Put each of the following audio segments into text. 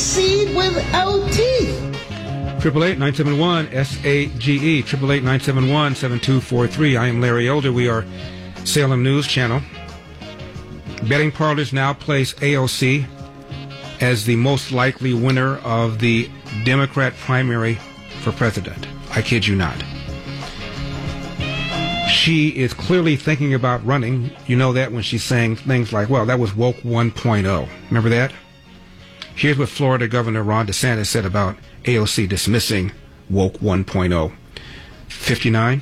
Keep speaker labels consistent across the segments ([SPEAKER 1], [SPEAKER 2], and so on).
[SPEAKER 1] seed without teeth.
[SPEAKER 2] 888-971-SAGE, 888-971-7243. I am Larry Elder. We are Salem News Channel. Betting parlors now place AOC as the most likely winner of the Democrat primary for president. I kid you not. She is clearly thinking about running. You know that when she's saying things like, well, that was woke 1.0. Remember that? Here's what Florida Governor Ron DeSantis said about AOC dismissing woke 1.0. 59.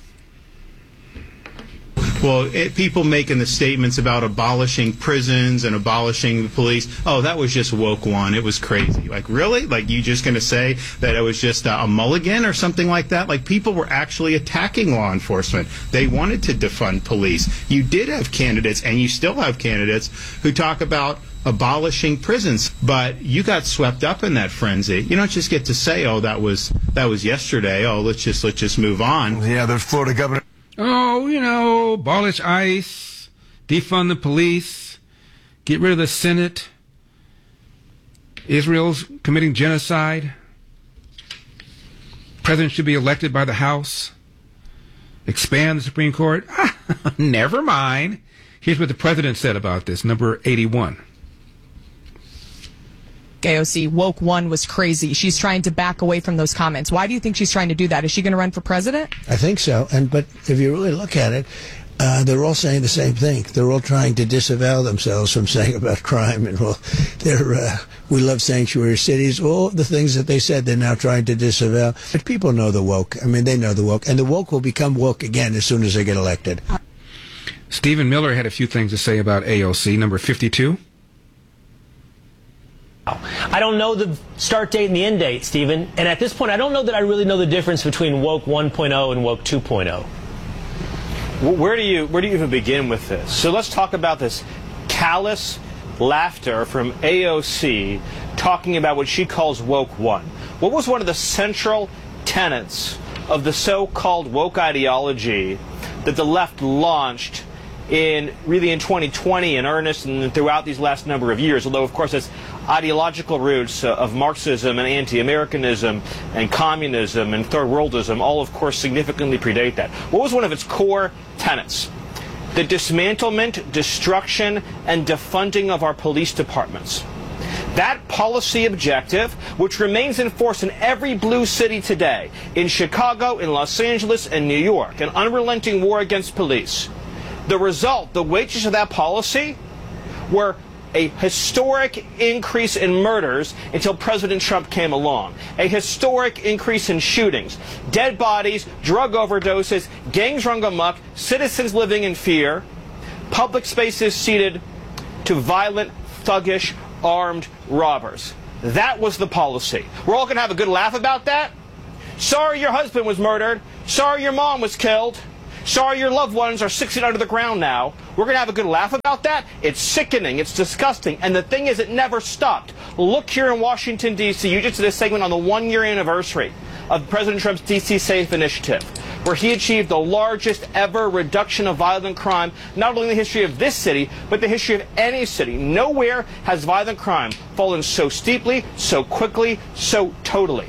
[SPEAKER 3] Well, people making the statements about abolishing prisons and abolishing the police, oh, that was just woke one. It was crazy. Like, really? Like, you just going to say that it was just a mulligan or something like that? Like, people were actually attacking law enforcement. They wanted to defund police. You did have candidates, and you still have candidates, who talk about abolishing prisons, but you got swept up in that frenzy. You don't just get to say, oh, that was yesterday. Oh, let's just move on.
[SPEAKER 4] Yeah, the Florida governor.
[SPEAKER 2] Oh, you know, abolish ICE, defund the police, get rid of the Senate. Israel's committing genocide. President should be elected by the House. Expand the Supreme Court. Never mind. Here's what the president said about this, number 81.
[SPEAKER 5] AOC, woke one was crazy. She's trying to back away from those comments. Why do you think she's trying to do that? Is she going to run for president?
[SPEAKER 6] I think so. But if you really look at it, they're all saying the same thing. They're all trying to disavow themselves from saying about crime. And we love sanctuary cities. All the things that they said, they're now trying to disavow. But people know the woke. I mean, they know the woke. And the woke will become woke again as soon as they get elected.
[SPEAKER 2] Stephen Miller had a few things to say about AOC, number 52.
[SPEAKER 7] I don't know the start date and the end date, Stephen. And at this point, I don't know that I really know the difference between woke 1.0 and woke 2.0.
[SPEAKER 8] Where do you even begin with this? So let's talk about this callous laughter from AOC talking about what she calls woke 1. What was one of the central tenets of the so-called woke ideology that the left launched in 2020 in earnest and throughout these last number of years, although of course its ideological roots of Marxism and anti-Americanism and communism and third worldism all of course significantly predate that. What was one of its core tenets? The dismantlement, destruction, and defunding of our police departments. That policy objective, which remains in force in every blue city today, in Chicago, in Los Angeles, and New York, an unrelenting war against police. The result, the wages of that policy, were a historic increase in murders until President Trump came along. A historic increase in shootings, dead bodies, drug overdoses, gangs run amok, citizens living in fear, public spaces ceded to violent, thuggish, armed robbers. That was the policy. We're all going to have a good laugh about that? Sorry your husband was murdered. Sorry your mom was killed. Sorry your loved ones are 6 feet under the ground now. We're going to have a good laugh about that? It's sickening. It's disgusting. And the thing is, it never stopped. Look here in Washington, D.C. You just did a segment on the one-year anniversary of President Trump's D.C. Safe initiative, where he achieved the largest ever reduction of violent crime, not only in the history of this city, but the history of any city. Nowhere has violent crime fallen so steeply, so quickly, so totally.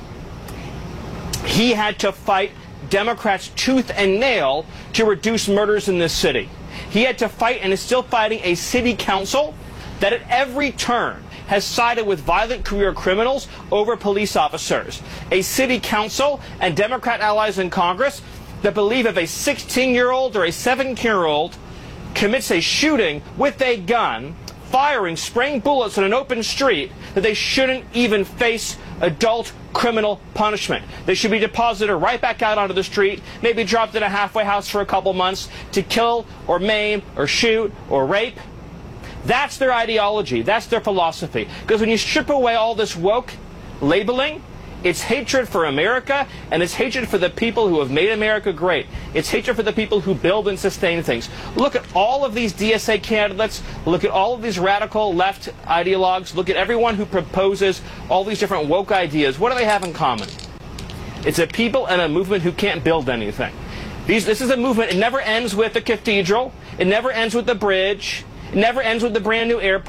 [SPEAKER 8] He had to fight Democrats tooth and nail to reduce murders in this city. He had to fight and is still fighting a city council that at every turn has sided with violent career criminals over police officers. A city council and Democrat allies in Congress that believe if a 16-year-old or a 17-year-old commits a shooting with a gun, firing, spraying bullets on an open street, that they shouldn't even face adult criminal punishment. They should be deposited right back out onto the street, maybe dropped in a halfway house for a couple months to kill or maim or shoot or rape. That's their ideology. That's their philosophy. Because when you strip away all this woke labeling, it's hatred for America, and it's hatred for the people who have made America great. It's hatred for the people who build and sustain things. Look at all of these DSA candidates. Look at all of these radical left ideologues. Look at everyone who proposes all these different woke ideas. What do they have in common? It's a people and a movement who can't build anything. This is a movement. It never ends with the cathedral. It never ends with the bridge. It never ends with the brand new airport.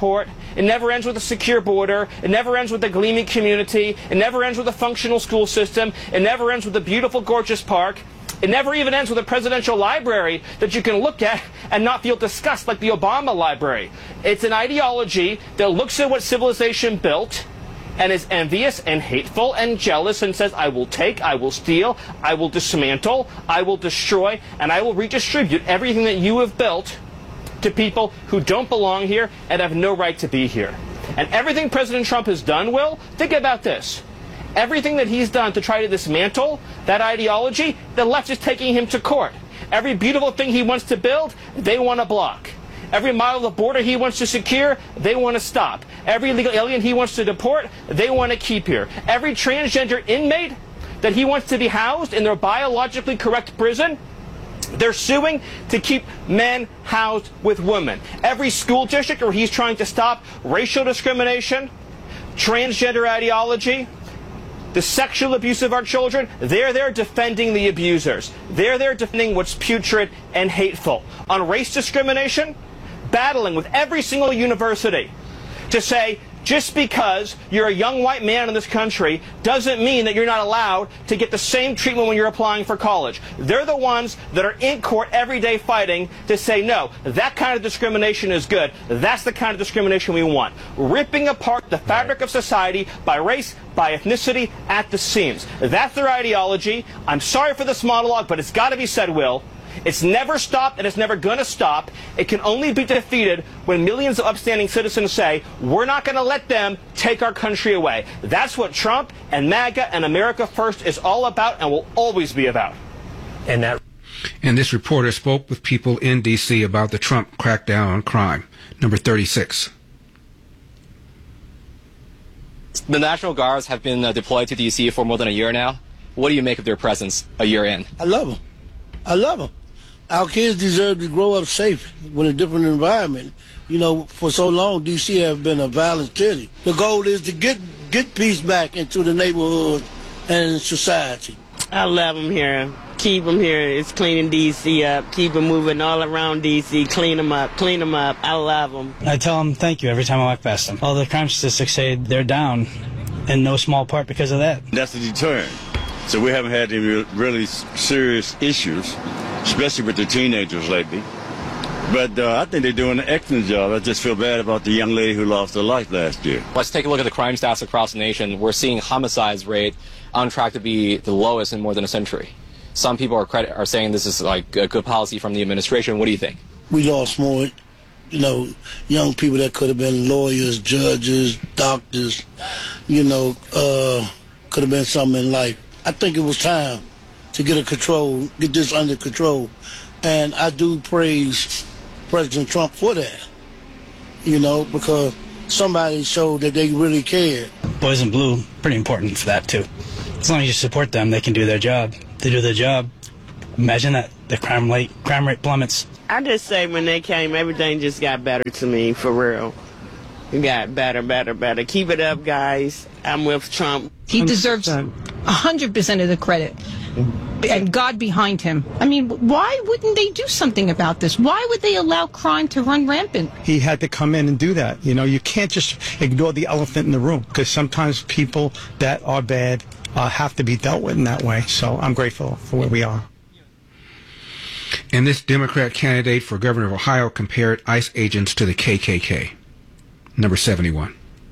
[SPEAKER 8] It never ends with a secure border. It never ends with a gleaming community. It never ends with a functional school system. It never ends with a beautiful, gorgeous park. It never even ends with a presidential library that you can look at and not feel disgust like the Obama library. It's an ideology that looks at what civilization built and is envious and hateful and jealous and says, I will take, I will steal, I will dismantle, I will destroy, and I will redistribute everything that you have built to people who don't belong here and have no right to be here. And everything President Trump has done, Will, think about this. Everything that he's done to try to dismantle that ideology, the left is taking him to court. Every beautiful thing he wants to build, they want to block. Every mile of the border he wants to secure, they want to stop. Every illegal alien he wants to deport, they want to keep here. Every transgender inmate that he wants to be housed in their biologically correct prison, they're suing to keep men housed with women. Every school district where he's trying to stop racial discrimination, transgender ideology, the sexual abuse of our children, they're there defending the abusers. They're there defending what's putrid and hateful. On race discrimination, battling with every single university to say, just because you're a young white man in this country doesn't mean that you're not allowed to get the same treatment when you're applying for college. They're the ones that are in court every day fighting to say, no, that kind of discrimination is good. That's the kind of discrimination we want. Ripping apart the fabric of society by race, by ethnicity, at the seams. That's their ideology. I'm sorry for this monologue, but it's got to be said, Will. It's never stopped and it's never going to stop. It can only be defeated when millions of upstanding citizens say, we're not going to let them take our country away. That's what Trump and MAGA and America First is all about and will always be about.
[SPEAKER 2] And this reporter spoke with people in D.C. about the Trump crackdown on crime. Number 36.
[SPEAKER 4] The National Guards have been deployed to D.C. for more than a year now. What do you make of their presence a year in?
[SPEAKER 1] I love them. I love them. Our kids deserve to grow up safe with a different environment. You know, for so long, D.C. has been a violent city. The goal is to get peace back into the neighborhood and society.
[SPEAKER 9] I love them here. Keep them here. It's cleaning D.C. up. Keep them moving all around D.C. Clean them up. Clean them up. I love them.
[SPEAKER 10] I tell them thank you every time I walk past them. All the crime statistics say they're down, in no small part because of that.
[SPEAKER 11] That's a deterrent. So we haven't had any really serious issues, especially with the teenagers lately. But I think they're doing an excellent job. I just feel bad about the young lady who lost her life last year.
[SPEAKER 4] Let's take a look at the crime stats across the nation. We're seeing homicides rate on track to be the lowest in more than a century. Some people are saying this is like a good policy from the administration. What do you think?
[SPEAKER 1] We lost more, young people that could have been lawyers, judges, doctors, could have been something in life. I think it was time to get this under control. And I do praise President Trump for that, because somebody showed that they really cared.
[SPEAKER 10] Boys in Blue, pretty important for that, too. As long as you support them, they can do their job. They do their job. Imagine that, the crime rate plummets.
[SPEAKER 9] I just say when they came, everything just got better to me, for real. It got better, better, better. Keep it up, guys. I'm with Trump.
[SPEAKER 12] He deserves 100% of the credit. And God behind him. I mean, why wouldn't they do something about this? Why would they allow crime to run rampant?
[SPEAKER 13] He had to come in and do that. You can't just ignore the elephant in the room, because sometimes people that are bad have to be dealt with in that way. So I'm grateful for where we are.
[SPEAKER 2] And this Democrat candidate for governor of Ohio compared ICE agents to the KKK. Number 71.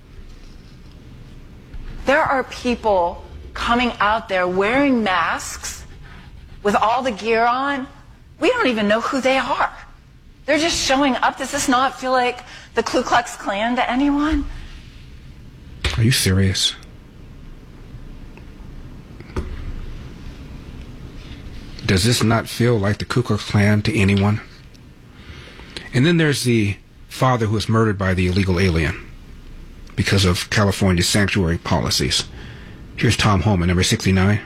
[SPEAKER 14] There are people coming out there wearing masks with all the gear on. We don't even know who they are. They're just showing up. Does this not feel like the Ku Klux Klan to anyone?
[SPEAKER 2] Are you serious? Does this not feel like the Ku Klux Klan to anyone? And then there's the father who was murdered by the illegal alien because of California's sanctuary policies. Here's Tom Homan, number 69.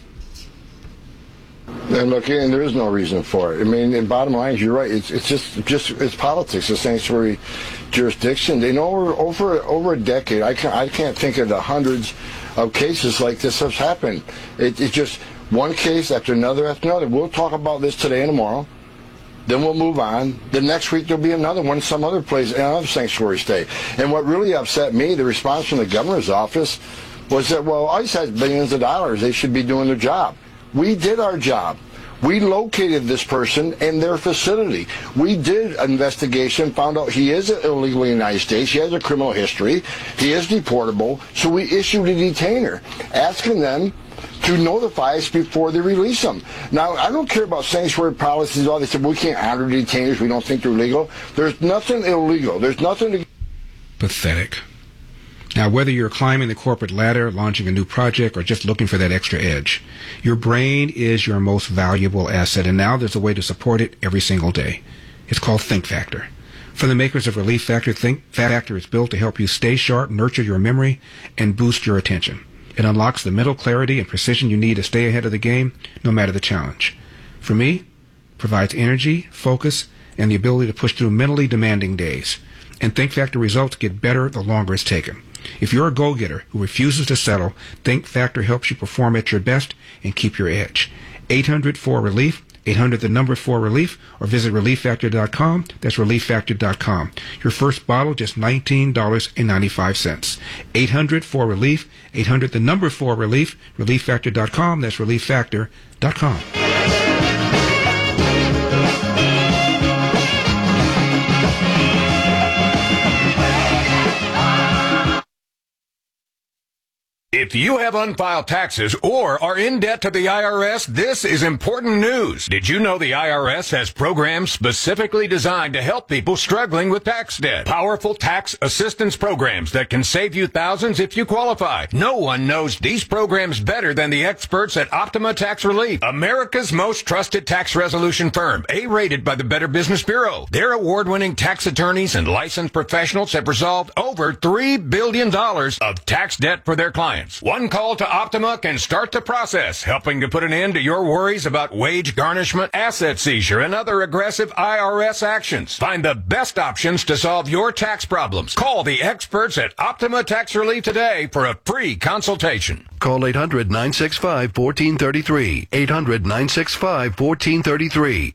[SPEAKER 15] And look, and there is no reason for it. I mean, and bottom line is, you're right. It's just politics. The sanctuary jurisdiction. They know over a decade. I can't think of the hundreds of cases like this has happened. It's just one case after another after another. We'll talk about this today and tomorrow. Then we'll move on. The next week there'll be another one, some other place, another sanctuary state. And what really upset me, the response from the governor's office, was that, well, ICE has billions of dollars. They should be doing their job. We did our job. We located this person in their facility. We did an investigation, found out he is illegally in the United States. He has a criminal history. He is deportable. So we issued a detainer, asking them to notify us before they release them. Now, I don't care about sanctuary policies. All they said, we can't honor detainers. We don't think they're legal. There's nothing illegal. There's nothing to...
[SPEAKER 2] Pathetic. Now, whether you're climbing the corporate ladder, launching a new project, or just looking for that extra edge, your brain is your most valuable asset, and now there's a way to support it every single day. It's called Think Factor. From the makers of Relief Factor, Think Factor is built to help you stay sharp, nurture your memory, and boost your attention. It unlocks the mental clarity and precision you need to stay ahead of the game, no matter the challenge. For me, it provides energy, focus, and the ability to push through mentally demanding days. And Think Factor results get better the longer it's taken. If you're a go-getter who refuses to settle, Think Factor helps you perform at your best and keep your edge. 800-4-RELIEF, 800-4-RELIEF, or visit ReliefFactor.com. That's ReliefFactor.com. Your first bottle, just $19.95. 800-4-RELIEF, 800-4-RELIEF, ReliefFactor.com. That's ReliefFactor.com.
[SPEAKER 16] If you have unfiled taxes or are in debt to the IRS, this is important news. Did you know the IRS has programs specifically designed to help people struggling with tax debt? Powerful tax assistance programs that can save you thousands if you qualify. No one knows these programs better than the experts at Optima Tax Relief, America's most trusted tax resolution firm, A-rated by the Better Business Bureau. Their award-winning tax attorneys and licensed professionals have resolved over $3 billion of tax debt for their clients. One call to Optima can start the process, helping to put an end to your worries about wage garnishment, asset seizure, and other aggressive IRS actions. Find the best options to solve your tax problems. Call the experts at Optima Tax Relief today for a free consultation.
[SPEAKER 17] Call 800-965-1433. 800-965-1433.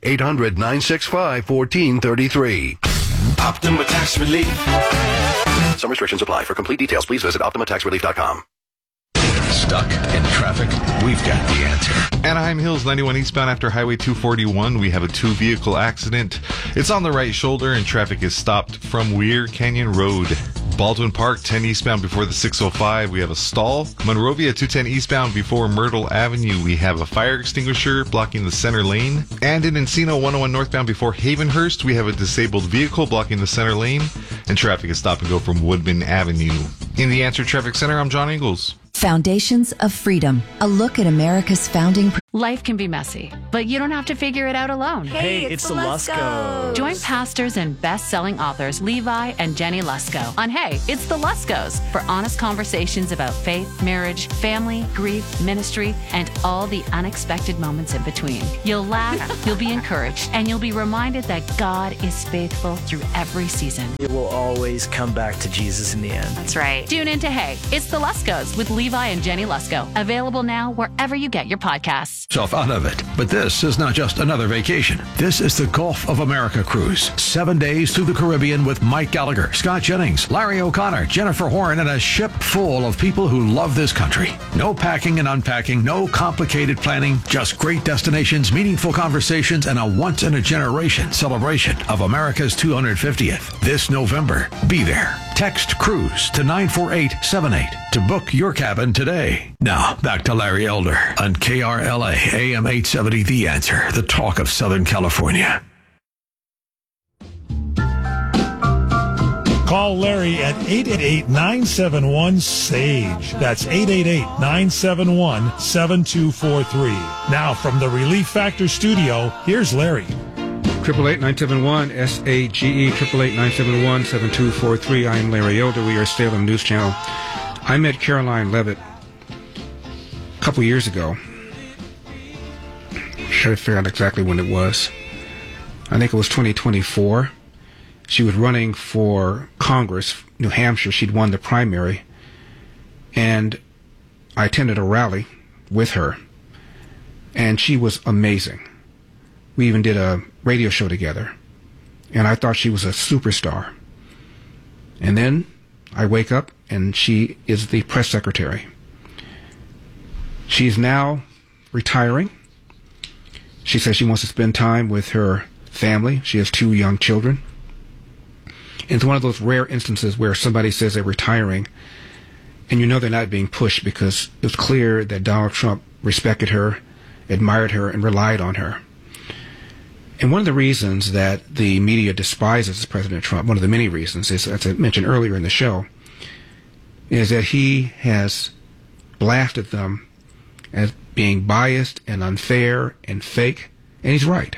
[SPEAKER 17] 800-965-1433.
[SPEAKER 18] Optima Tax Relief.
[SPEAKER 17] Some restrictions apply. For complete details, please visit OptimaTaxRelief.com.
[SPEAKER 18] Stuck in traffic? We've got the answer.
[SPEAKER 19] Anaheim Hills 91 eastbound after Highway 241. We have a two-vehicle accident. It's on the right shoulder and traffic is stopped from Weir Canyon Road. Baldwin Park 10 eastbound before the 605. We have a stall. Monrovia 210 eastbound before Myrtle Avenue. We have a fire extinguisher blocking the center lane. And in Encino 101 northbound before Havenhurst, we have a disabled vehicle blocking the center lane. And traffic is stop and go from Woodman Avenue. In the Answer Traffic Center, I'm John Ingalls.
[SPEAKER 20] Foundations of Freedom. A look at America's founding...
[SPEAKER 21] Life can be messy, but you don't have to figure it out alone.
[SPEAKER 22] Hey, it's the Luskos.
[SPEAKER 21] Join pastors and best-selling authors Levi and Jenny Lusko on Hey, It's the Luskos for honest conversations about faith, marriage, family, grief, ministry, and all the unexpected moments in between. You'll laugh, you'll be encouraged, and you'll be reminded that God is faithful through every season.
[SPEAKER 22] It will always come back to Jesus in the end.
[SPEAKER 21] That's right. Tune into Hey, It's the Luskos with Levi and Jenny Lusko. Available now wherever you get your podcasts.
[SPEAKER 23] Yourself out of it. But this is not just another vacation. This is the Gulf of America cruise. 7 days through the Caribbean with Mike Gallagher, Scott Jennings, Larry O'Connor, Jennifer Horn, and a ship full of people who love this country. No packing and unpacking, no complicated planning, just great destinations, meaningful conversations, and a once-in-a-generation celebration of America's 250th. This November, be there. Text CRUISE to 94878 to book your cabin today. Now, back to Larry Elder on KRLA AM 870 The Answer, the talk of Southern California.
[SPEAKER 24] Call Larry at 888-971-SAGE. That's 888-971-7243. Now, from the Relief Factor studio, here's Larry.
[SPEAKER 2] 888-971-SAGE, 888-971-7243. I am Larry Elder. We are Salem News Channel. I met Caroline Levitt a couple years ago. Try to figure out exactly when it was. I think it was 2024. She was running for Congress, New Hampshire. She'd won the primary. And I attended a rally with her. And she was amazing. We even did a radio show together, and I thought she was a superstar. And then I wake up, and she is the press secretary. She's now retiring. She says she wants to spend time with her family. She has 2 young children. And it's one of those rare instances where somebody says they're retiring, and you know they're not being pushed, because it was clear that Donald Trump respected her, admired her, and relied on her. And one of the reasons that the media despises President Trump, one of the many reasons, is, as I mentioned earlier in the show, is that he has blasted them as being biased and unfair and fake, and he's right.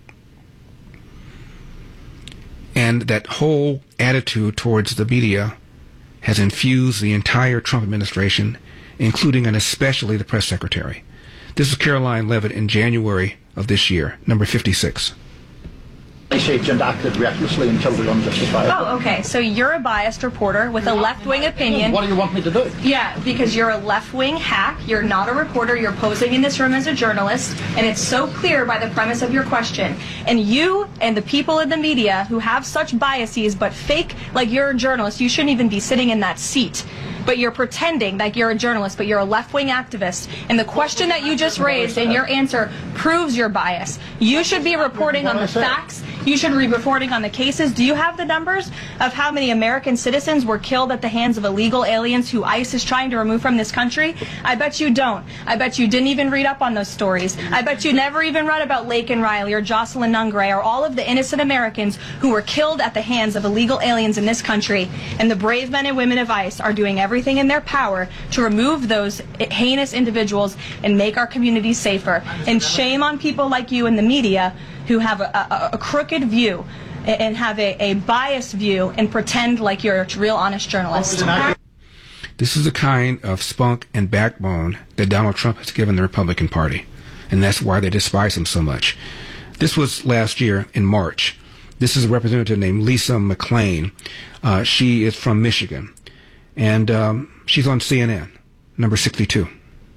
[SPEAKER 2] And that whole attitude towards the media has infused the entire Trump administration, including and especially the press secretary. This is Caroline Levitt in January of this year, number 56.
[SPEAKER 3] Agent acted recklessly and killed it unjustifiably.
[SPEAKER 5] Oh, okay. So you're a biased reporter with a left-wing opinion.
[SPEAKER 3] What do you want me to do?
[SPEAKER 5] Yeah, because you're a left-wing hack. You're not a reporter. You're posing in this room as a journalist, and it's so clear by the premise of your question. And you and the people in the media who have such biases but fake like you're a journalist, you shouldn't even be sitting in that seat. But you're pretending like you're a journalist, but you're a left-wing activist. And the question that you just raised and your answer proves your bias. You should be reporting on the facts. You should be reporting on the cases. Do you have the numbers of how many American citizens were killed at the hands of illegal aliens who ICE is trying to remove from this country? I bet you don't. I bet you didn't even read up on those stories. I bet you never even read about Laken Riley or Jocelyn Nungray or all of the innocent Americans who were killed at the hands of illegal aliens in this country. And the brave men and women of ICE are doing everything in their power to remove those heinous individuals and make our communities safer. And shame on people like you in the media who have a crooked view and have a biased view and pretend like you're a real honest journalist.
[SPEAKER 2] This is the kind of spunk and backbone that Donald Trump has given the Republican Party, and that's why they despise him so much. This was last year in March. This is a representative named Lisa McClain. She is from Michigan, and she's on CNN, number 62.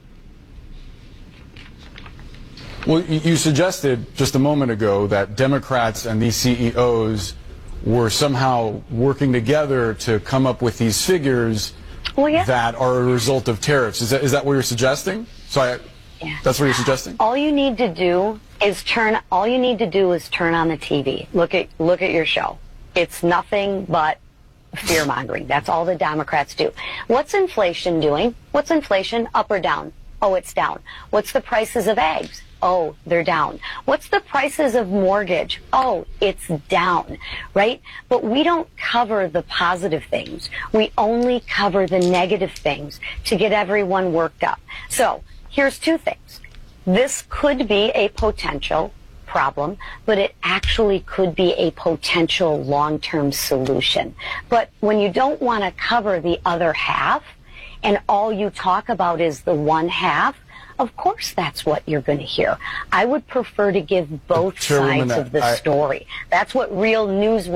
[SPEAKER 6] Well, you suggested just a moment ago that Democrats and these CEOs were somehow working together to come up with these figures that are a result of tariffs. Is that what you're suggesting? That's what you're suggesting?
[SPEAKER 7] All you need to do is turn on the TV. Look at your show. It's nothing but fear-mongering. That's all the Democrats do. What's inflation doing? What's inflation? Up or down? Oh, it's down. What's the prices of eggs? Oh, they're down. What's the prices of mortgage? Oh, it's down, right? But we don't cover the positive things. We only cover the negative things to get everyone worked up. So here's 2 things. This could be a potential problem, but it actually could be a potential long-term solution. But when you don't want to cover the other half and all you talk about is the one half, of course that's what you're going to hear. I would prefer to give both sides of the story. That's what real news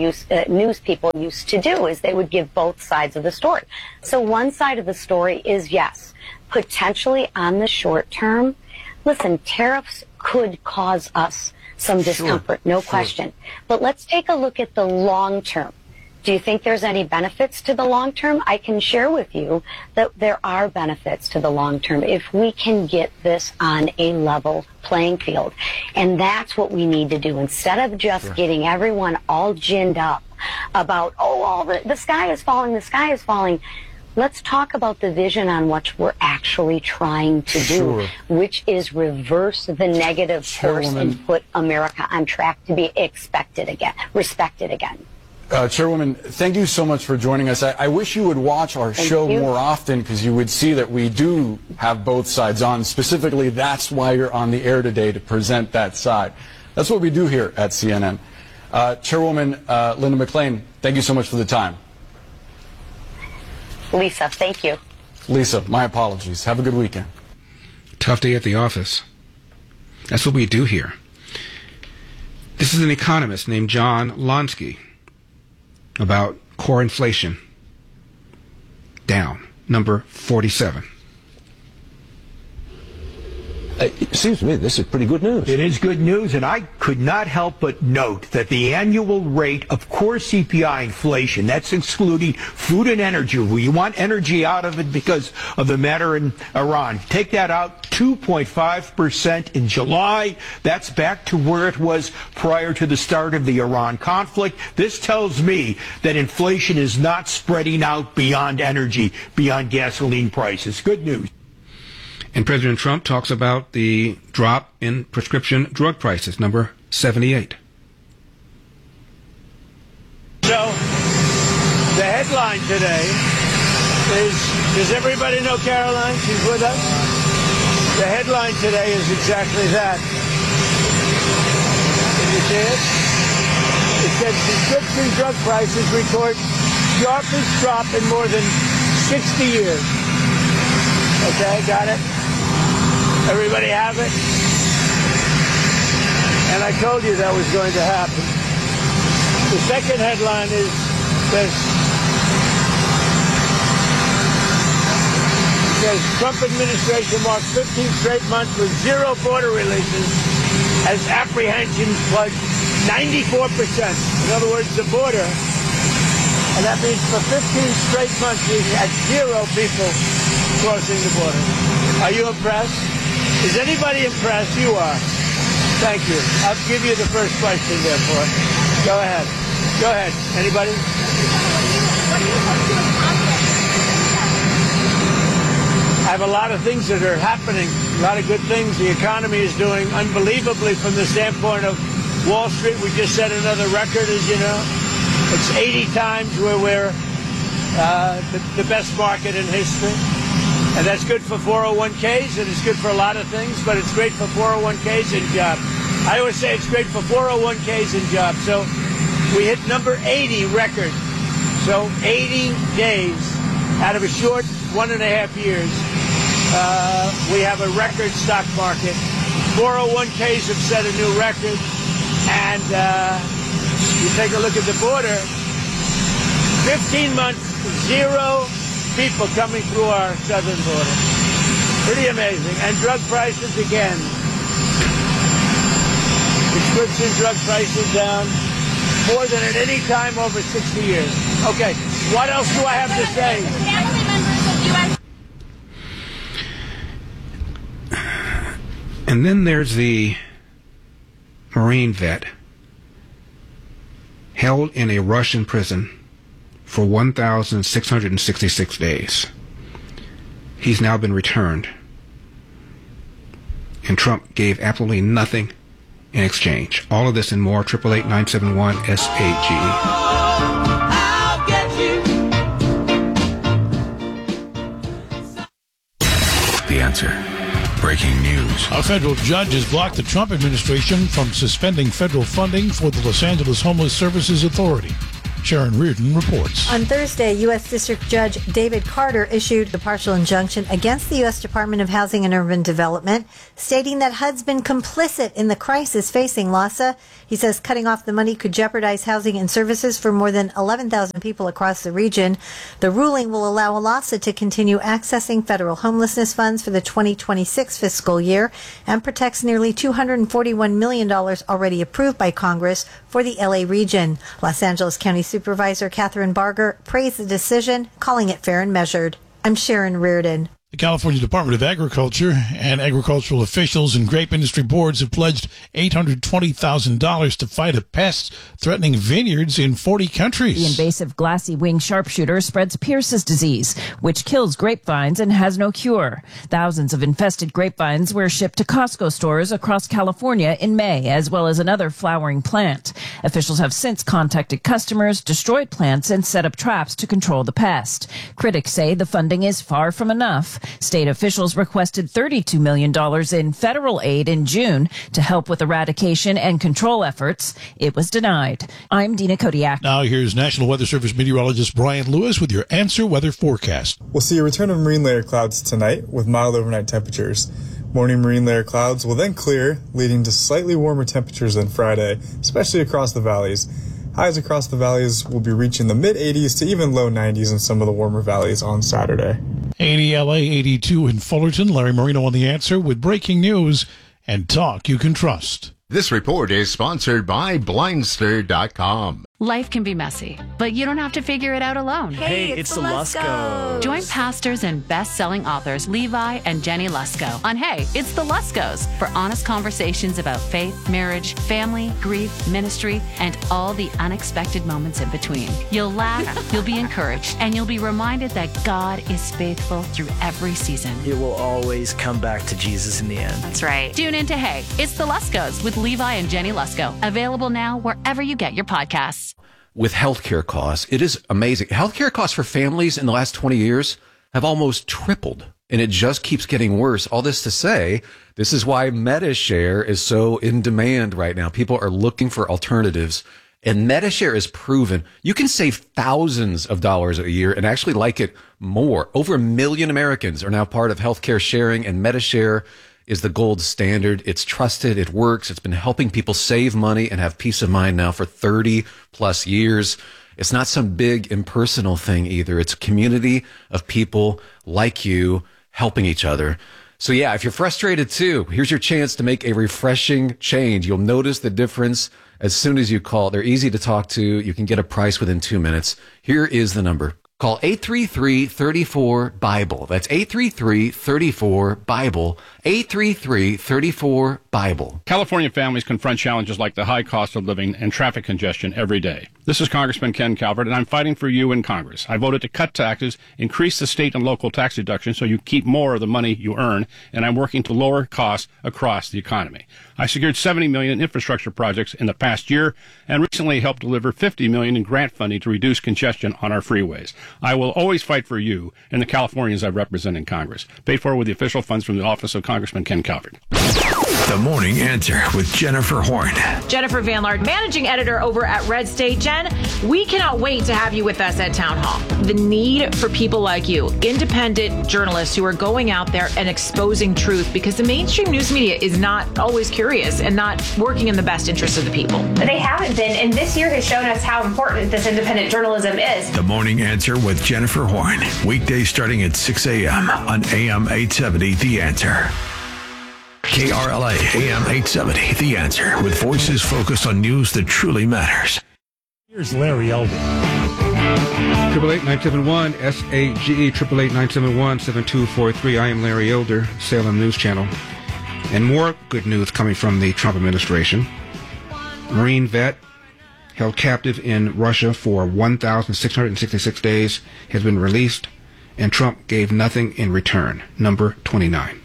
[SPEAKER 7] people used to do, is they would give both sides of the story. So one side of the story is, yes, potentially on the short term, listen, tariffs could cause us some discomfort, no question. But let's take a look at the long term. Do you think there's any benefits to the long term? I can share with you that there are benefits to the long term if we can get this on a level playing field. And that's what we need to do. Instead of just getting everyone all ginned up about, the sky is falling, the sky is falling. Let's talk about the vision on what we're actually trying to do, which is reverse the negative force and put America on track to be respected again.
[SPEAKER 6] Chairwoman, thank you so much for joining us. I wish you would watch our show more often, because you would see that we do have both sides on. Specifically, that's why you're on the air today, to present that side. That's what we do here at CNN. Chairwoman Linda McClain, thank you so much for the time.
[SPEAKER 7] Lisa, thank you.
[SPEAKER 6] Lisa, my apologies. Have a good weekend.
[SPEAKER 2] Tough day at the office. That's what we do here. This is an economist named John Lonsky about core inflation. Down, number 47.
[SPEAKER 1] It seems to me this is pretty good news.
[SPEAKER 4] It is good news, and I could not help but note that the annual rate of core CPI inflation, that's excluding food and energy, we want energy out of it because of the matter in Iran. Take that out, 2.5% in July. That's back to where it was prior to the start of the Iran conflict. This tells me that inflation is not spreading out beyond energy, beyond gasoline prices. Good news.
[SPEAKER 2] And President Trump talks about the drop in prescription drug prices, number 78.
[SPEAKER 8] So, the headline today is, does everybody know Caroline? She's with us? The headline today is exactly that. Can you see it? It says prescription drug prices record sharpest drop in more than 60 years. Okay, got it? Everybody have it? And I told you that was going to happen. The second headline is this. It says, Trump administration marks 15 straight months with zero border releases as apprehensions plunged 94%. In other words, the border. And that means for 15 straight months we had zero people crossing the border. Are you impressed? Is anybody impressed? You are. Thank you. I'll give you the first question, therefore. Go ahead. Go ahead. Anybody? I have a lot of things that are happening, a lot of good things. The economy is doing unbelievably from the standpoint of Wall Street. We just set another record, as you know. It's 80 times where we're the best market in history. And that's good for 401ks, and it's good for a lot of things, but it's great for 401ks and jobs. I always say it's great for 401ks and jobs. So we hit number 80 record. So 80 days out of a short 1.5 years, we have a record stock market. 401ks have set a new record. And you take a look at the border, 15 months, zero people coming through our southern border. Pretty amazing. And drug prices again. Prescription drug prices down more than at any time over 60 years. Okay, what else do I have to say?
[SPEAKER 2] And then there's the Marine vet held in a Russian prison for 1,666 days. He's now been returned. And Trump gave absolutely nothing in exchange. All of this and more, 888-971-SAGE.
[SPEAKER 23] The Answer. Breaking news.
[SPEAKER 24] A federal judge has blocked the Trump administration from suspending federal funding for the Los Angeles Homeless Services Authority. Sharon Reardon reports.
[SPEAKER 11] On Thursday, U.S. District Judge David Carter issued a partial injunction against the U.S. Department of Housing and Urban Development, stating that HUD's been complicit in the crisis facing LAHSA. He says cutting off the money could jeopardize housing and services for more than 11,000 people across the region. The ruling will allow LAHSA to continue accessing federal homelessness funds for the 2026 fiscal year and protects nearly $241 million already approved by Congress for the L.A. region. Los Angeles County Supervisor Catherine Barger praised the decision, calling it fair and measured. I'm Sharon Reardon.
[SPEAKER 24] The California Department of Agriculture and agricultural officials and grape industry boards have pledged $820,000 to fight a pest threatening vineyards in 40 countries.
[SPEAKER 25] The invasive glassy wing sharpshooter spreads Pierce's disease, which kills grapevines and has no cure. Thousands of infested grapevines were shipped to Costco stores across California in May, as well as another flowering plant. Officials have since contacted customers, destroyed plants, and set up traps to control the pest. Critics say the funding is far from enough. State officials requested $32 million in federal aid in June to help with eradication and control efforts. It was denied. I'm Dina Kodiak.
[SPEAKER 24] Now here's National Weather Service meteorologist Brian Lewis with your Answer Weather forecast.
[SPEAKER 26] We'll see a return of marine layer clouds tonight with mild overnight temperatures. Morning marine layer clouds will then clear, leading to slightly warmer temperatures than Friday, especially across the valleys. Highs across the valleys will be reaching the mid-80s to even low 90s in some of the warmer valleys on Saturday.
[SPEAKER 24] 80 LA, 82 in Fullerton. Larry Marino on The Answer with breaking news and talk you can trust.
[SPEAKER 9] This report is sponsored by Blindster.com.
[SPEAKER 21] Life can be messy, but you don't have to figure it out alone.
[SPEAKER 22] Hey, it's the Luskos.
[SPEAKER 21] Join pastors and best-selling authors Levi and Jenny Lusko on Hey, It's the Luskos for honest conversations about faith, marriage, family, grief, ministry, and all the unexpected moments in between. You'll laugh, you'll be encouraged, and you'll be reminded that God is faithful through every season.
[SPEAKER 22] It will always come back to Jesus in the end.
[SPEAKER 21] That's right. Tune into Hey, It's the Luskos with Levi and Jenny Lusko. Available now wherever you get your podcasts.
[SPEAKER 1] With healthcare costs, it is amazing. Healthcare costs for families in the last 20 years have almost tripled, and it just keeps getting worse. All this to say, this is why MediShare is so in demand right now. People are looking for alternatives, and MediShare is proven. You can save thousands of dollars a year and actually like it more. Over 1 million Americans are now part of healthcare sharing, and MediShare is the gold standard. It's trusted. It works. It's been helping people save money and have peace of mind now for 30 plus years. It's not some big impersonal thing either. It's a community of people like you helping each other. So yeah, if you're frustrated too, here's your chance to make a refreshing change. You'll notice the difference as soon as you call. They're easy to talk to. You can get a price within 2 minutes. Here is the number. Call 833-34-BIBLE. That's 833-34-BIBLE. 833-34-BIBLE.
[SPEAKER 10] California families confront challenges like the high cost of living and traffic congestion every day. This is Congressman Ken Calvert, and I'm fighting for you in Congress. I voted to cut taxes, increase the state and local tax deductions so you keep more of the money you earn, and I'm working to lower costs across the economy. I secured $70 million in infrastructure projects in the past year and recently helped deliver $50 million in grant funding to reduce congestion on our freeways. I will always fight for you and the Californians I represent in Congress. Paid for with the official funds from the office of Congressman Ken Calvert.
[SPEAKER 23] The Morning Answer with Jennifer Horn.
[SPEAKER 12] Jennifer Van Laard, managing editor over at Red State. Jen, we cannot wait to have you with us at Town Hall. The need for people like you, independent journalists who are going out there and exposing truth, because the mainstream news media is not always curious and not working in the best interest of the people.
[SPEAKER 13] They haven't been, and this year has shown us how important this independent journalism is.
[SPEAKER 23] The Morning Answer with Jennifer Horn. Weekdays starting at 6 a.m. on AM 870, The Answer. KRLA AM 870, The Answer, with voices focused on news that truly matters.
[SPEAKER 24] Here's Larry Elder.
[SPEAKER 2] 888-971 SAGE 888-971-7243. I am Larry Elder, Salem News Channel. And more good news coming from the Trump administration. Marine vet held captive in Russia for 1,666 days has been released, and Trump gave nothing in return. Number 29.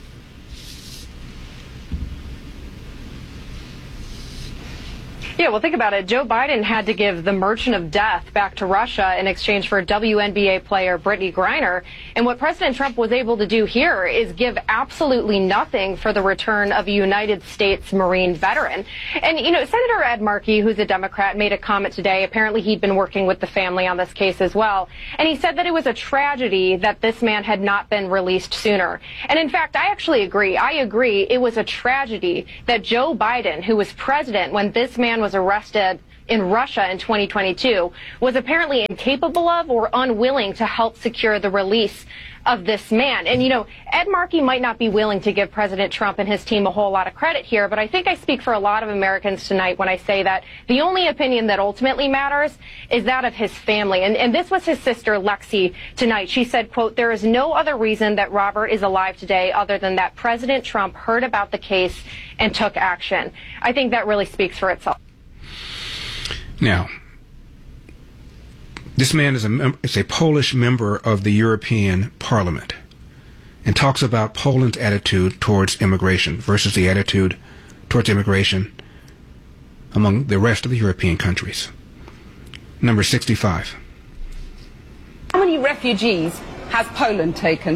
[SPEAKER 13] Yeah, well, think about it. Joe Biden had to give the Merchant of Death back to Russia in exchange for WNBA player Brittany Griner. And what President Trump was able to do here is give absolutely nothing for the return of a United States Marine veteran. And, you know, Senator Ed Markey, who's a Democrat, made a comment today. Apparently he'd been working with the family on this case as well. And he said that it was a tragedy that this man had not been released sooner. And in fact, I actually agree. I agree it was a tragedy that Joe Biden, who was president when this man was arrested in Russia in 2022, was apparently incapable of or unwilling to help secure the release of this man. And, you know, Ed Markey might not be willing to give President Trump and his team a whole lot of credit here, but I think I speak for a lot of Americans tonight when I say that the only opinion that ultimately matters is that of his family. And this was his sister, Lexi, tonight. She said, quote, "There is no other reason that Robert is alive today other than that President Trump heard about the case and took action." I think that really speaks for itself.
[SPEAKER 2] Now, this man is a Polish member of the European Parliament and talks about Poland's attitude towards immigration versus the attitude towards immigration among the rest of the European countries. Number 65.
[SPEAKER 14] How many refugees has Poland taken?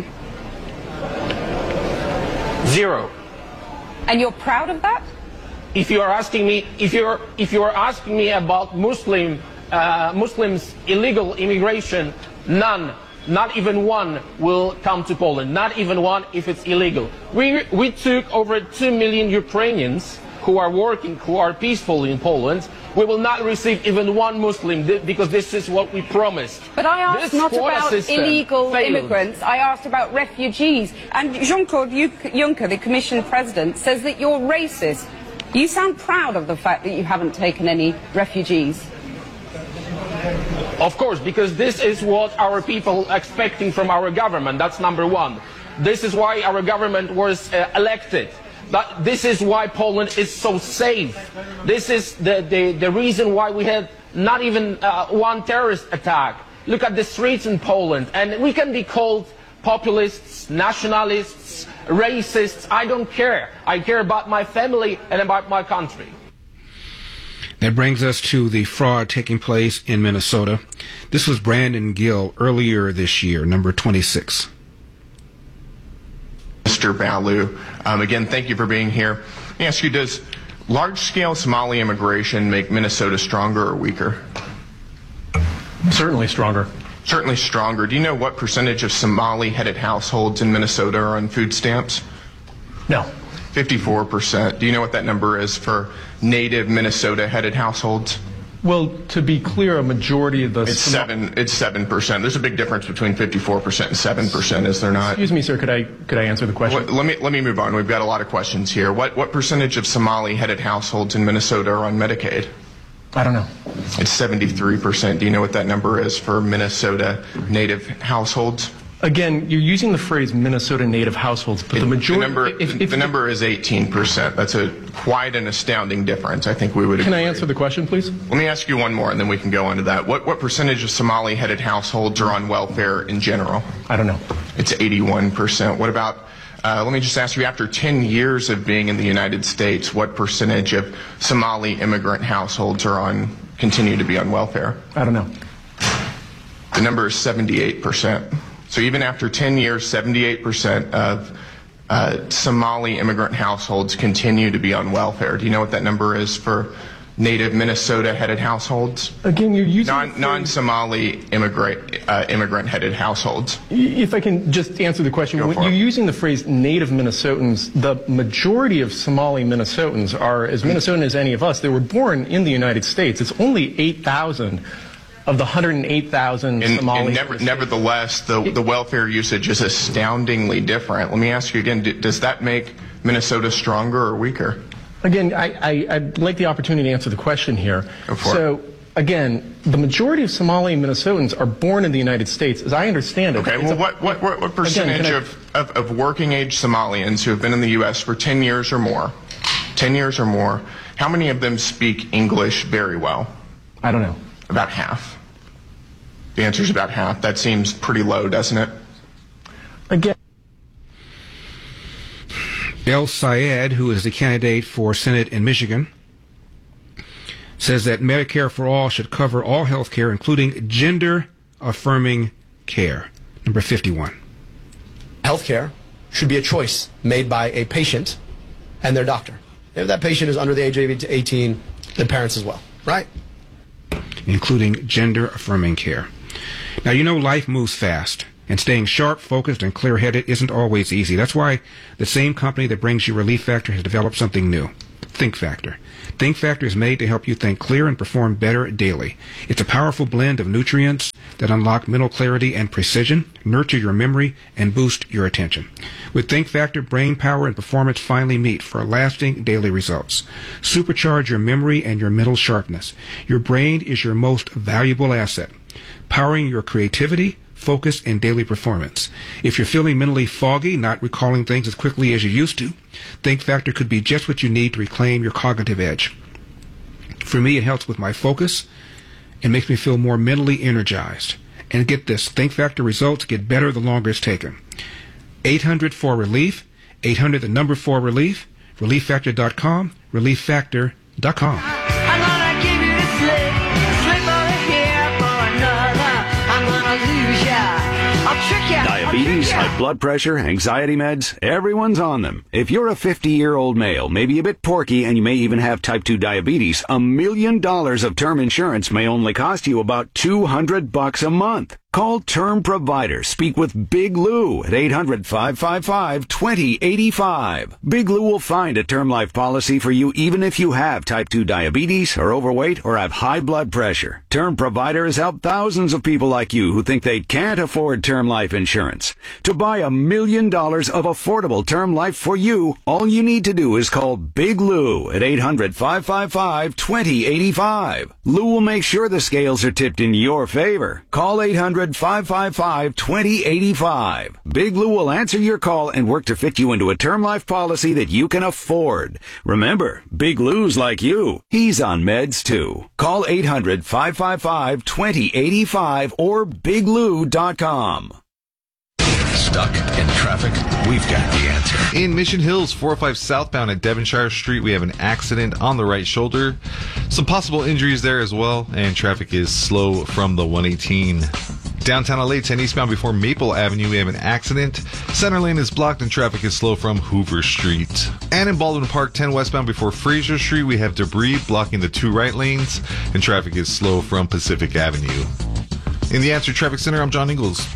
[SPEAKER 15] 0.
[SPEAKER 14] And you're proud of that?
[SPEAKER 15] If you are asking me, if you are asking me about Muslims illegal immigration, none, not even one, will come to Poland. Not even one if it's illegal. We took over 2 million Ukrainians who are working, who are peaceful in Poland, we will not receive even one Muslim because this is what we promised.
[SPEAKER 14] But I asked
[SPEAKER 15] This
[SPEAKER 14] not
[SPEAKER 15] quota
[SPEAKER 14] about
[SPEAKER 15] system
[SPEAKER 14] illegal
[SPEAKER 15] failed.
[SPEAKER 14] immigrants. I asked about refugees. And Jean-Claude Juncker, the Commission President, says that you're racist. You sound proud of the fact that you haven't taken any refugees.
[SPEAKER 15] Of course, because this is what our people are expecting from our government. That's number one. This is why our government was elected. This is why Poland is so safe. This is the reason why we had not even one terrorist attack. Look at the streets in Poland, and we can be called populists, nationalists, racists. I don't care. I care about my family and about my country.
[SPEAKER 2] That brings us to the fraud taking place in Minnesota. This was Brandon Gill earlier this year, number 26.
[SPEAKER 3] Mr. Balu, again, thank you for being here. Let me ask you, does large-scale Somali immigration make Minnesota stronger or weaker?
[SPEAKER 16] Certainly stronger.
[SPEAKER 3] Certainly stronger. Do you know what percentage of Somali-headed households in Minnesota are on food stamps?
[SPEAKER 16] No.
[SPEAKER 3] 54%. Do you know what that number is for native Minnesota-headed households?
[SPEAKER 16] Well, to be clear, a majority of the...
[SPEAKER 3] It's 7%. There's a big difference between 54% and 7%, is there not?
[SPEAKER 16] Excuse me, sir, could I answer the question?
[SPEAKER 3] Let me move on. We've got a lot of questions here. What percentage of Somali-headed households in Minnesota are on Medicaid?
[SPEAKER 16] I don't know.
[SPEAKER 3] It's 73%. Do you know what that number is for Minnesota native households?
[SPEAKER 16] Again, you're using the phrase Minnesota native households, but the majority...
[SPEAKER 3] The number is 18%. That's quite an astounding difference. I think we would agree.
[SPEAKER 16] Can I answer the question, please?
[SPEAKER 3] Let me ask you one more, and then we can go on to that. What percentage of Somali-headed households are on welfare in general?
[SPEAKER 16] I don't know.
[SPEAKER 3] It's 81%. What about... let me just ask you, after 10 years of being in the United States, what percentage of Somali immigrant households continue to be on welfare?
[SPEAKER 16] I don't know.
[SPEAKER 3] The number is 78%. So even after 10 years, 78% of Somali immigrant households continue to be on welfare. Do you know what that number is for native Minnesota-headed households?
[SPEAKER 16] Again, you're using...
[SPEAKER 3] Non-Somali immigrant-headed households.
[SPEAKER 16] If I can just answer the question, when you're using the phrase native Minnesotans, the majority of Somali Minnesotans are as Minnesotan as any of us. They were born in the United States. It's only 8,000 of the 108,000 Somalis.
[SPEAKER 3] Nevertheless, the welfare usage is astoundingly different. Let me ask you again, does that make Minnesota stronger or weaker?
[SPEAKER 16] Again, I'd like the opportunity to answer the question here. So, again, the majority of Somali Minnesotans are born in the United States, as I understand it.
[SPEAKER 3] Okay, well, what percentage of working-age Somalians who have been in the U.S. for 10 years or more, how many of them speak English very well?
[SPEAKER 16] I don't know.
[SPEAKER 3] About half. The answer is about half. That seems pretty low, doesn't it?
[SPEAKER 16] Again.
[SPEAKER 2] El Sayed, who is the candidate for Senate in Michigan, says that Medicare for All should cover all health care, including gender-affirming care. Number 51.
[SPEAKER 17] Health care should be a choice made by a patient and their doctor. If that patient is under the age of 18, the parents as well, right?
[SPEAKER 2] Including gender-affirming care. Now, you know life moves fast, and staying sharp, focused, and clear-headed isn't always easy. That's why the same company that brings you Relief Factor has developed something new, Think Factor. Think Factor is made to help you think clear and perform better daily. It's a powerful blend of nutrients that unlock mental clarity and precision, nurture your memory, and boost your attention. With Think Factor, brain power and performance finally meet for lasting daily results. Supercharge your memory and your mental sharpness. Your brain is your most valuable asset, powering your creativity, focus, and daily performance. If you're feeling mentally foggy, not recalling things as quickly as you used to, Think Factor could be just what you need to reclaim your cognitive edge. For me, it helps with my focus and makes me feel more mentally energized. And get this, Think Factor results get better the longer it's taken. 800-4RELIEF, 800-4RELIEF, ReliefFactor.com, ReliefFactor.com.
[SPEAKER 18] Diabetes, high blood pressure, anxiety meds, everyone's on them. If you're a 50-year-old male, maybe a bit porky, and you may even have type 2 diabetes, $1 million of term insurance may only cost you about $200 a month. Call Term Provider. Speak with Big Lou at 800-555-2085. Big Lou will find a term life policy for you even if you have type 2 diabetes, are overweight, or have high blood pressure. Term Provider has helped thousands of people like you who think they can't afford term life insurance. To buy $1 million of affordable term life for you, all you need to do is call Big Lou at 800-555-2085. Lou will make sure the scales are tipped in your favor. Call 800-555-2085. Big Lou will answer your call and work to fit you into a term life policy that you can afford. Remember, Big Lou's like you. He's on meds too. Call 800-555-2085 or biglou.com.
[SPEAKER 4] Stuck in traffic? We've got the answer. In Mission Hills, 405 southbound at Devonshire Street, we have an accident on the right shoulder. Some possible injuries there as well, and traffic is slow from the 118. Downtown LA, 10 eastbound before Maple Avenue, we have an accident. Center lane is blocked and traffic is slow from Hoover Street. And in Baldwin Park, 10 westbound before Fraser Street, we have debris blocking the 2 right lanes, and traffic is slow from Pacific Avenue. In the Answer Traffic Center, I'm John Ingalls.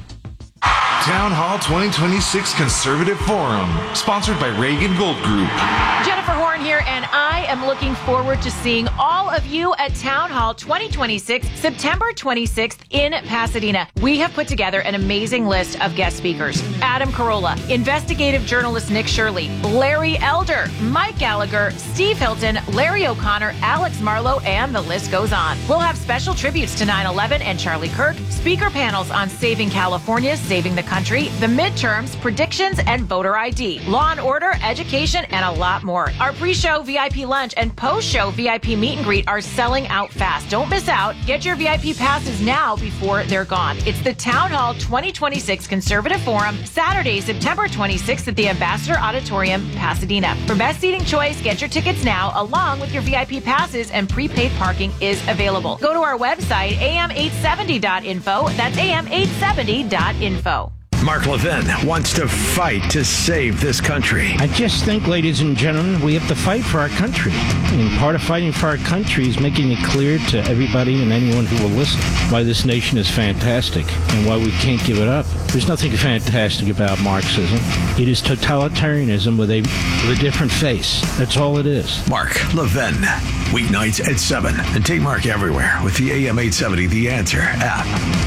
[SPEAKER 4] Town Hall 2026 Conservative Forum, sponsored by Reagan Gold Group.
[SPEAKER 12] Jennifer Horn here, and I am looking forward to seeing all of you at Town Hall 2026, September 26th in Pasadena. We have put together an amazing list of guest speakers. Adam Carolla, investigative journalist Nick Shirley, Larry Elder, Mike Gallagher, Steve Hilton, Larry O'Connor, Alex Marlowe, and the list goes on. We'll have special tributes to 9/11 and Charlie Kirk, speaker panels on saving California, saving the country, the midterms, predictions, and voter ID, law and order, education, and a lot more. Our pre-show VIP lunch and post-show VIP meet and greet are selling out fast. Don't miss out. Get your VIP passes now before they're gone. It's the Town Hall 2026 Conservative Forum, Saturday, September 26th at the Ambassador Auditorium, Pasadena. For best seating choice, get your tickets now, along with your VIP passes, and prepaid parking is available. Go to our website, am870.info. That's am870.info.
[SPEAKER 5] Mark Levin wants to fight to save this country.
[SPEAKER 6] I just think, ladies and gentlemen, we have to fight for our country. And part of fighting for our country is making it clear to everybody and anyone who will listen why this nation is fantastic and why we can't give it up. There's nothing fantastic about Marxism. It is totalitarianism with a different face. That's all it is.
[SPEAKER 23] Mark Levin, weeknights at 7. And take Mark everywhere with the AM870 The Answer app.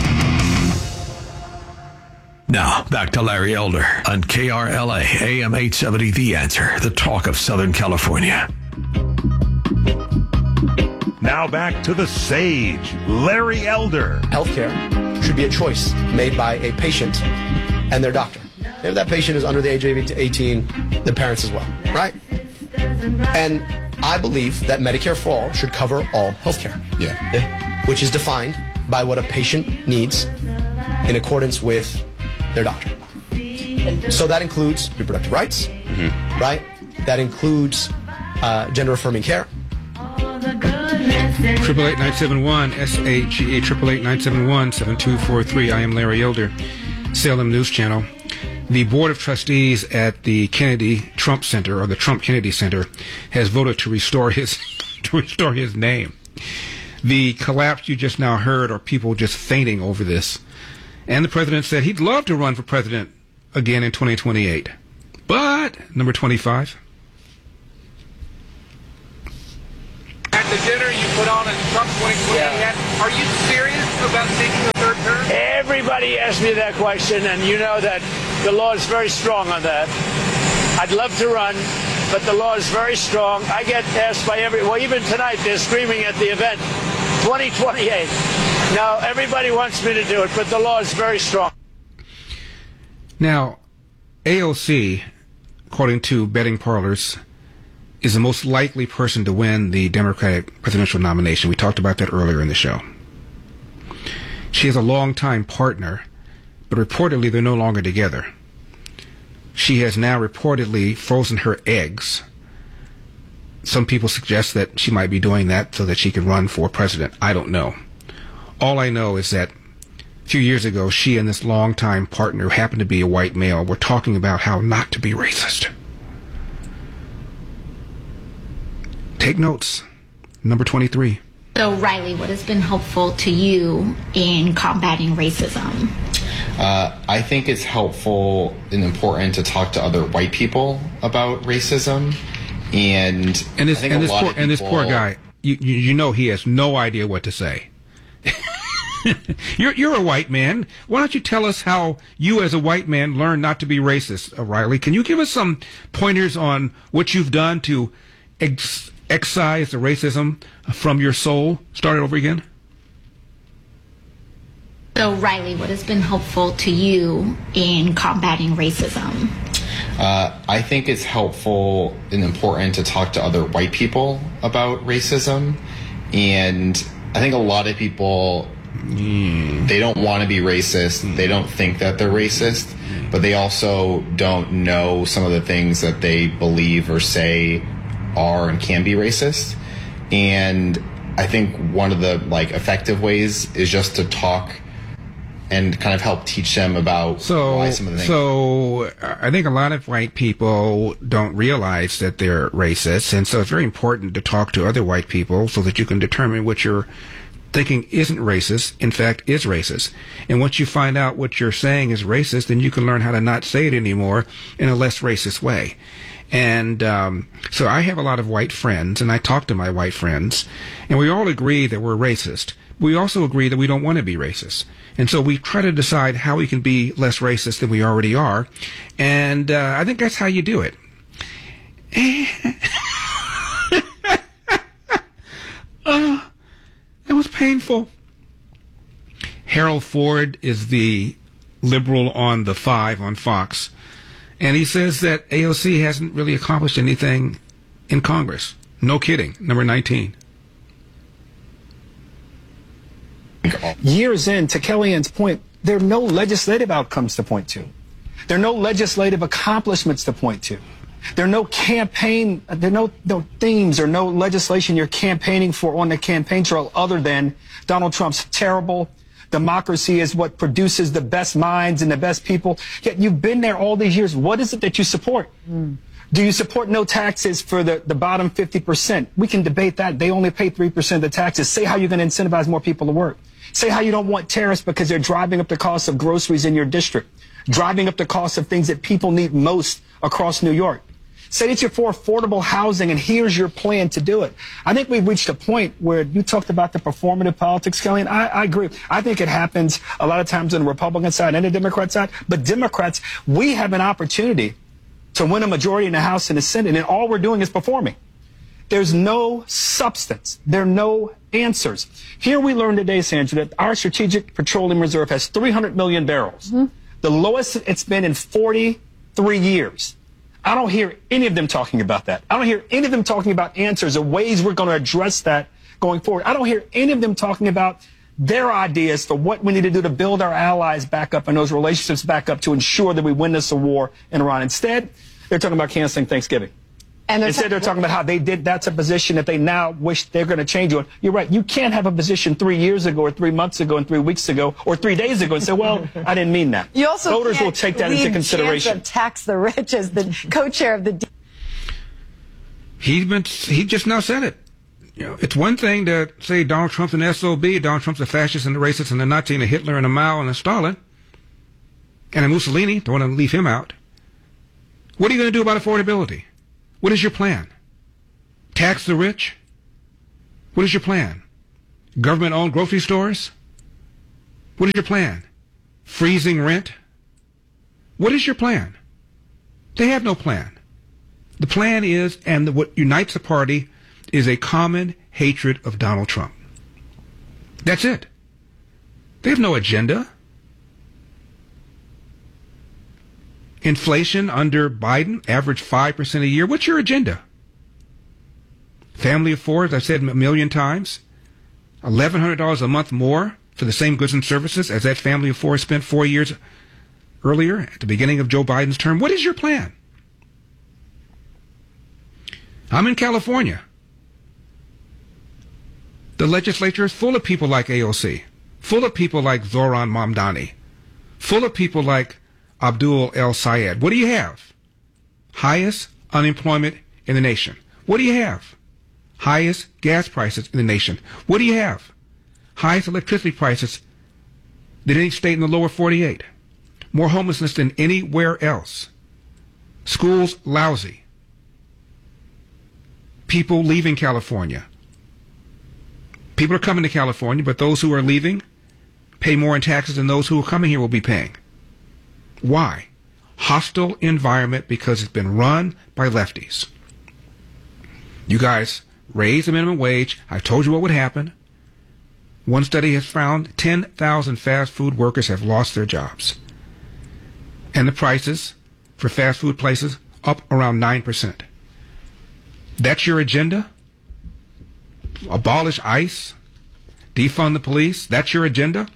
[SPEAKER 23] Now, back to Larry Elder on KRLA, AM 870, The Answer, the talk of Southern California.
[SPEAKER 7] Now back to the sage, Larry Elder.
[SPEAKER 17] Healthcare should be a choice made by a patient and their doctor. If that patient is under the age of 18, the parents as well, right? And I believe that Medicare for All should cover all healthcare. Yeah. Which is defined by what a patient needs in accordance with their doctor. So that includes reproductive rights, right? That includes gender-affirming care.
[SPEAKER 2] 888-971 SAGA 888-971-7243. I am Larry Elder, Salem News Channel. The Board of Trustees at the Kennedy Trump Center, or the Trump Kennedy Center, has voted to restore his name. The collapse you just now heard are people just fainting over this. And the president said he'd love to run for president again in 2028. But, number 25.
[SPEAKER 19] At the dinner you put on in Trump 2028, are you serious about seeking a third term?
[SPEAKER 8] Everybody asks me that question, and you know that the law is very strong on that. I'd love to run, but the law is very strong. I get asked by well, even tonight they're screaming at the event, 2028. No, everybody wants me to do it, but the law is very strong.
[SPEAKER 2] Now, AOC, according to betting parlors, is the most likely person to win the Democratic presidential nomination. We talked about that earlier in the show. She is a longtime partner, but reportedly they're no longer together. She has now reportedly frozen her eggs. Some people suggest that she might be doing that so that she can run for president. I don't know. All I know is that a few years ago, she and this longtime partner, who happened to be a white male, were talking about how not to be racist. Take notes. Number 23.
[SPEAKER 9] So, Riley, what has been helpful to you in combating racism?
[SPEAKER 11] I think it's helpful and important to talk to other white people about racism. And
[SPEAKER 2] this poor guy, you know he has no idea what to say. You're a white man. Why don't you tell us how you as a white man learn not to be racist, Riley? Can you give us some pointers on what you've done to excise the racism from your soul? Start it over again.
[SPEAKER 9] So, Riley, what has been helpful to you in combating racism?
[SPEAKER 11] I think it's helpful and important to talk to other white people about racism. And I think a lot of people, they don't want to be racist. They don't think that they're racist, but they also don't know some of the things that they believe or say are and can be racist. And I think one of the effective ways is just to talk and kind of help teach them about why some of the things.
[SPEAKER 2] So I think a lot of white people don't realize that they're racist, and so it's very important to talk to other white people so that you can determine what you're thinking isn't racist, in fact, is racist. And once you find out what you're saying is racist, then you can learn how to not say it anymore in a less racist way. And so I have a lot of white friends, and I talk to my white friends, and we all agree that we're racist. We also agree that we don't want to be racist. And so we try to decide how we can be less racist than we already are. And I think that's how you do it. It was painful. Harold Ford is the liberal on the 5 on Fox. And he says that AOC hasn't really accomplished anything in Congress. No kidding. Number 19.
[SPEAKER 20] Years in, to Kellyanne's point, there are no legislative outcomes to point to. There are no legislative accomplishments to point to. There are no campaign, there are no themes or no legislation you're campaigning for on the campaign trail other than Donald Trump's terrible. Democracy is what produces the best minds and the best people. Yet you've been there all these years. What is it that you support? Do you support no taxes for the bottom 50%? We can debate that. They only pay 3% of the taxes. Say how you're going to incentivize more people to work. Say how you don't want tariffs because they're driving up the cost of groceries in your district, driving up the cost of things that people need most across New York. Say that you're for affordable housing, and here's your plan to do it. I think we've reached a point where you talked about the performative politics, Kelly, and I agree. I think it happens a lot of times on the Republican side and the Democrat side. But Democrats, we have an opportunity to win a majority in the House and the Senate, and all we're doing is performing. There's no substance. There are no answers. Here we learned today, Sandra, that our Strategic Petroleum Reserve has 300 million barrels, the lowest it's been in 43 years. I don't hear any of them talking about that. I don't hear any of them talking about answers or ways we're going to address that going forward. I don't hear any of them talking about their ideas for what we need to do to build our allies back up and those relationships back up to ensure that we win this war in Iran. Instead, they're talking about canceling Thanksgiving. And instead, they're talking about how they did. That's a position that they now wish they're going to change on. You're right. You can't have a position 3 years ago or 3 months ago and 3 weeks ago or 3 days ago and say, well, I didn't mean that.
[SPEAKER 22] You also
[SPEAKER 2] voters will take that into consideration.
[SPEAKER 22] Tax the rich as the co-chair of the.
[SPEAKER 2] He just now said it. You know, it's one thing to say Donald Trump's an SOB, Donald Trump's a fascist and a racist and a Nazi and a Hitler and a Mao and a Stalin and a Mussolini. Don't want to leave him out. What are you going to do about affordability? What is your plan? Tax the rich? What is your plan? Government-owned grocery stores? What is your plan? Freezing rent? What is your plan? They have no plan. The plan is, and what unites the party, is a common hatred of Donald Trump. That's it. They have no agenda. Inflation under Biden, average 5% a year. What's your agenda? Family of 4, as I've said a million times, $1,100 a month more for the same goods and services as that family of 4 spent 4 years earlier at the beginning of Joe Biden's term. What is your plan? I'm in California. The legislature is full of people like AOC, full of people like Zohran Mamdani, full of people like Abdul El Sayed. What do you have? Highest unemployment in the nation. What do you have? highest gas prices in the nation. What do you have? Highest electricity prices than any state in the lower 48. More homelessness than anywhere else. Schools lousy. People leaving California. People are coming to California, but those who are leaving pay more in taxes than those who are coming here will be paying. Why? Hostile environment because it's been run by lefties. You guys raise the minimum wage. I told you what would happen. One study has found 10,000 fast food workers have lost their jobs. And the prices for fast food places up around 9%. That's your agenda? Abolish ICE? Defund the police? That's your agenda?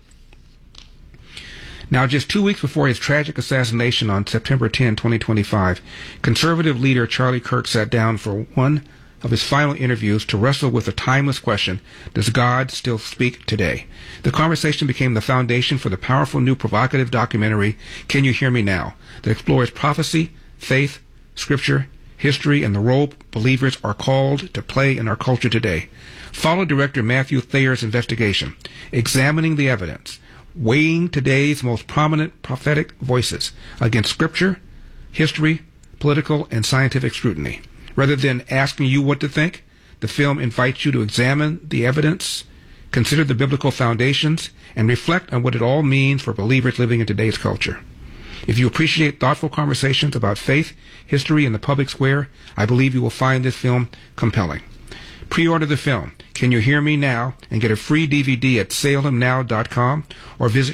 [SPEAKER 2] Now, just 2 weeks before his tragic assassination on September 10, 2025, conservative leader Charlie Kirk sat down for one of his final interviews to wrestle with the timeless question, does God still speak today? The conversation became the foundation for the powerful new provocative documentary, Can You Hear Me Now?, that explores prophecy, faith, scripture, history, and the role believers are called to play in our culture today. Follow director Matthew Thayer's investigation, examining the evidence, weighing today's most prominent prophetic voices against scripture, history, political, and scientific scrutiny. Rather than asking you what to think, the film invites you to examine the evidence, consider the biblical foundations, and reflect on what it all means for believers living in today's culture. If you appreciate thoughtful conversations about faith, history, and the public square, I believe you will find this film compelling. Pre-order the film, Can You Hear Me Now?, and get a free DVD at salemnow.com or visit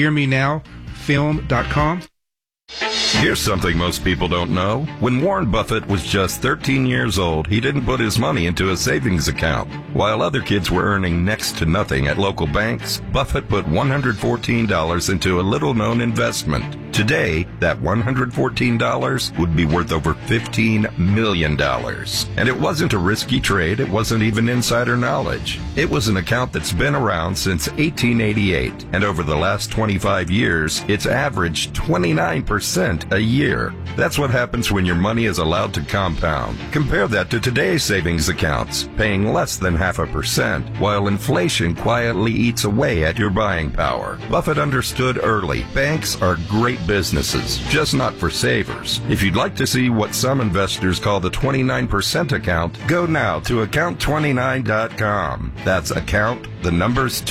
[SPEAKER 2] CanYouHearMeNowFilm.com.
[SPEAKER 1] Here's something most people don't know. When Warren Buffett was just 13 years old, he didn't put his money into a savings account. While other kids were earning next to nothing at local banks, Buffett put $114 into a little-known investment. Today, that $114 would be worth over $15 million. And it wasn't a risky trade. It wasn't even insider knowledge. It was an account that's been around since 1888. And over the last 25 years, it's averaged 29% a year. That's what happens when your money is allowed to compound. Compare that to today's savings accounts, paying less than 0.5%, while inflation quietly eats away at your buying power. Buffett understood early. Banks are great businesses, just not for savers. If you'd like to see what some investors call the 29% account, go now to account29.com. That's account, the numbers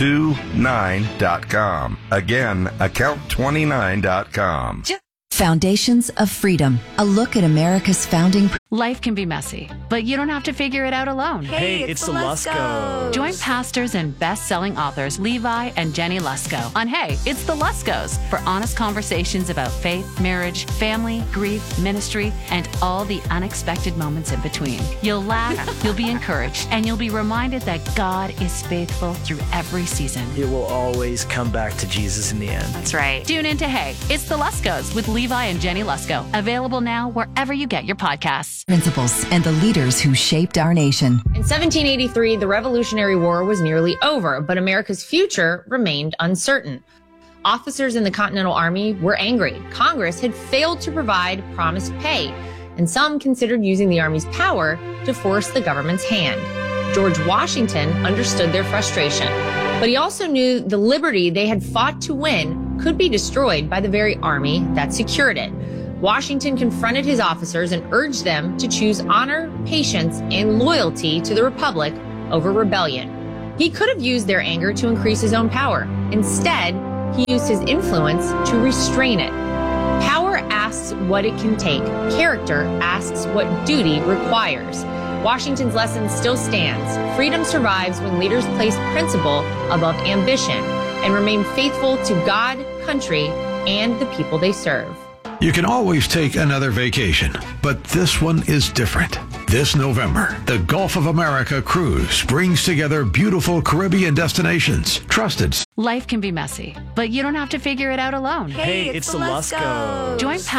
[SPEAKER 1] 29.com. Again, account29.com.
[SPEAKER 10] Foundations of Freedom, a look at America's founding.
[SPEAKER 21] Life can be messy, but you don't have to figure it out alone.
[SPEAKER 24] Hey, it's the Luskos.
[SPEAKER 21] Join pastors and best-selling authors Levi and Jenny Lusko on Hey, It's the Luskos for honest conversations about faith, marriage, family, grief, ministry, and all the unexpected moments in between. You'll laugh, you'll be encouraged, and you'll be reminded that God is faithful through every season.
[SPEAKER 24] It will always come back to Jesus in the end.
[SPEAKER 21] That's right. Tune into Hey, It's the Luskos with Levi and Jenny Lusko. Available now wherever you get your podcasts.
[SPEAKER 10] Principles and the leaders who shaped our nation.
[SPEAKER 12] In 1783, the Revolutionary War was nearly over, but America's future remained uncertain. Officers in the Continental Army were angry. Congress had failed to provide promised pay, and some considered using the Army's power to force the government's hand. George Washington understood their frustration, but he also knew the liberty they had fought to win could be destroyed by the very army that secured it. Washington confronted his officers and urged them to choose honor, patience, and loyalty to the Republic over rebellion. He could have used their anger to increase his own power. Instead, he used his influence to restrain it. Power asks what it can take. Character asks what duty requires. Washington's lesson still stands. Freedom survives when leaders place principle above ambition and remain faithful to God, country, and the people they serve.
[SPEAKER 23] You can always take another vacation, but this one is different. This November, the Gulf of America cruise brings together beautiful Caribbean destinations. Trusted.
[SPEAKER 21] Life can be messy, but you don't have to figure it out alone.
[SPEAKER 24] Hey, it's the Luskos.
[SPEAKER 21] Join